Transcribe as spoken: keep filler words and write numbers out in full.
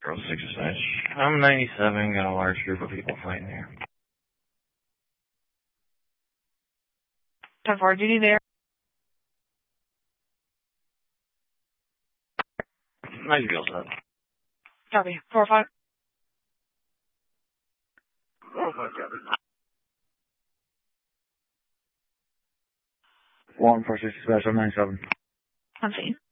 Girl six dispatch. I'm ninety-seven, got a large group of people fighting here. ten four, duty there. Nice deal, set. Copy. four five. four five, copy. one four six dispatch, I'm ninety-seven. I'm seeing.